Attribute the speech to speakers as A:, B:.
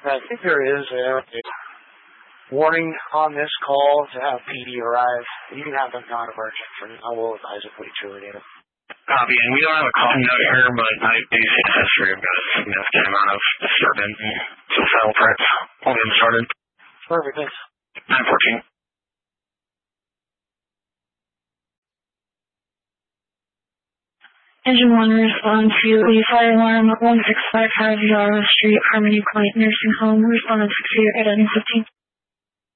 A: I think there is a warning on this call to have PD arrive. You can have them non-emergent for now. We'll advise if we truly need them.
B: Copy, and we don't have a call note here, but I do see a history of a significant amount of disturbance and suicidal threats. I'll get them started.
A: Perfect, thanks.
B: 914.
C: Engine 1 respond to the fire alarm at 1655 Yarrow Street, Harmony Point Nursing Home. Respond to 6 at 15.